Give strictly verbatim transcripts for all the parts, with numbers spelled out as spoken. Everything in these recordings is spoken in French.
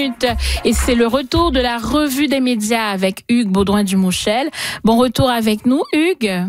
Et c'est le retour de la revue des médias avec Hugues Baudouin-Dumouchel. Bon retour avec nous, Hugues.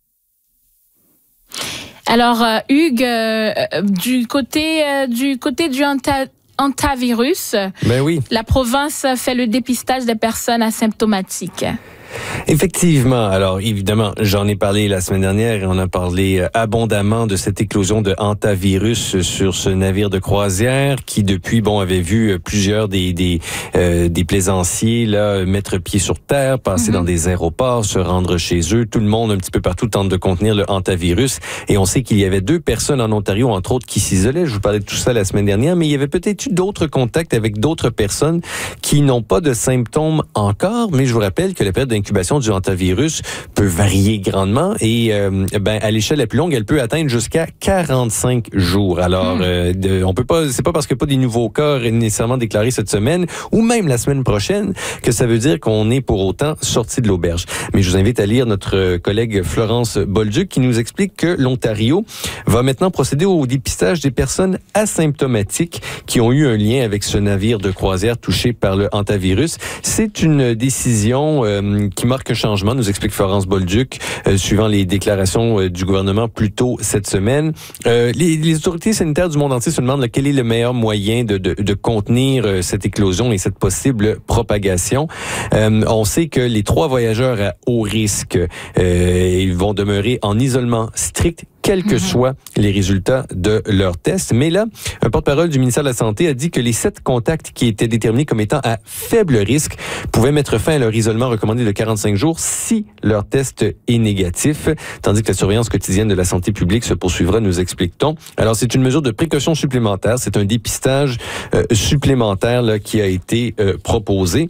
Alors, euh, Hugues, euh, du côté euh, du côté du anta, hantavirus, ben oui. La province fait le dépistage des personnes asymptomatiques. Effectivement. Alors, évidemment, j'en ai parlé la semaine dernière et on a parlé abondamment de cette éclosion de hantavirus sur ce navire de croisière qui, depuis, bon, avait vu plusieurs des des, euh, des plaisanciers là mettre pied sur terre, passer mm-hmm. dans des aéroports, se rendre chez eux. Tout le monde, un petit peu partout, tente de contenir le hantavirus. Et on sait qu'il y avait deux personnes en Ontario, entre autres, qui s'isolaient. Je vous parlais de tout ça la semaine dernière, mais il y avait peut-être eu d'autres contacts avec d'autres personnes qui n'ont pas de symptômes encore. Mais je vous rappelle que la période d'incubation du hantavirus peut varier grandement et euh, ben à l'échelle la plus longue, elle peut atteindre jusqu'à quarante-cinq jours. Alors, mmh. euh, de, on peut pas, c'est pas parce qu'il n'y a pas des nouveaux cas nécessairement déclarés cette semaine ou même la semaine prochaine que ça veut dire qu'on est pour autant sorti de l'auberge. Mais je vous invite à lire notre collègue Florence Bolduc qui nous explique que l'Ontario va maintenant procéder au dépistage des personnes asymptomatiques qui ont eu un lien avec ce navire de croisière touché par le hantavirus. C'est une décision euh, qui marque un changement, nous explique Florence Bolduc, euh, suivant les déclarations euh, du gouvernement plus tôt cette semaine. Euh, les, les autorités sanitaires du monde entier se demandent là, quel est le meilleur moyen de, de, de contenir euh, cette éclosion et cette possible propagation. Euh, on sait que les trois voyageurs à haut risque, euh, ils vont demeurer en isolement strict, quels que soient les résultats de leur test. Mais là, un porte-parole du ministère de la Santé a dit que les sept contacts qui étaient déterminés comme étant à faible risque pouvaient mettre fin à leur isolement recommandé de quarante-cinq jours si leur test est négatif, tandis que la surveillance quotidienne de la santé publique se poursuivra, nous explique-t-on. Alors, c'est une mesure de précaution supplémentaire, c'est un dépistage euh, supplémentaire là, qui a été euh, proposé.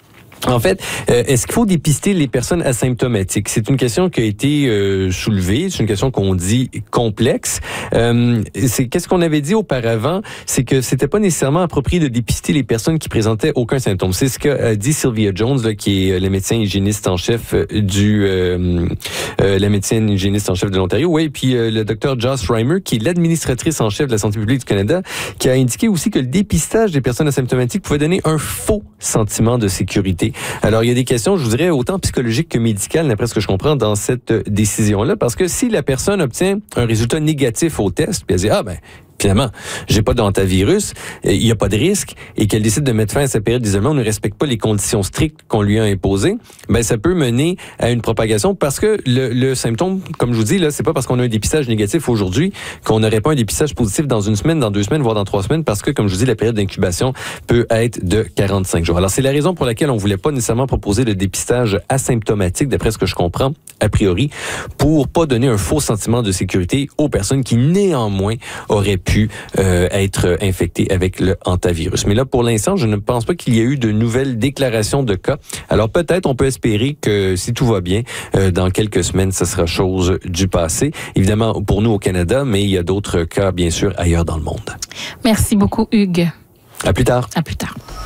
En fait, euh, est-ce qu'il faut dépister les personnes asymptomatiques? C'est une question qui a été euh, soulevée, c'est une question qu'on dit complexe. Euh, c'est qu'est-ce qu'on avait dit auparavant, c'est que c'était pas nécessairement approprié de dépister les personnes qui présentaient aucun symptôme. C'est ce qu'a dit Sylvia Jones, là, qui est le médecin hygiéniste en chef du euh, euh, la médecine hygiéniste en chef de l'Ontario. Oui, et puis euh, le docteur Joss Reimer, qui est l'administratrice en chef de la santé publique du Canada, qui a indiqué aussi que le dépistage des personnes asymptomatiques pouvait donner un faux sentiment de sécurité. Alors, il y a des questions, je vous dirais, autant psychologiques que médicales, d'après ce que je comprends, dans cette décision-là. Parce que si la personne obtient un résultat négatif au test, puis elle dit, ah ben, finalement, j'ai pas de hantavirus, il n'y a pas de risque, et qu'elle décide de mettre fin à sa période d'isolement, on ne respecte pas les conditions strictes qu'on lui a imposées, ben ça peut mener à une propagation parce que le, le symptôme, comme je vous dis, là, c'est pas parce qu'on a un dépistage négatif aujourd'hui qu'on n'aurait pas un dépistage positif dans une semaine, dans deux semaines, voire dans trois semaines, parce que, comme je vous dis, la période d'incubation peut être de quarante-cinq jours. Alors, c'est la raison pour laquelle on voulait pas nécessairement proposer le dépistage asymptomatique, d'après ce que je comprends, a priori, pour pas donner un faux sentiment de sécurité aux personnes qui, néanmoins, auraient pu pu euh, être infecté avec le hantavirus. Mais là, pour l'instant, je ne pense pas qu'il y ait eu de nouvelles déclarations de cas. Alors peut-être, on peut espérer que si tout va bien, euh, dans quelques semaines, ce sera chose du passé. Évidemment, pour nous au Canada, mais il y a d'autres cas, bien sûr, ailleurs dans le monde. Merci beaucoup, Hugues. À plus tard. À plus tard.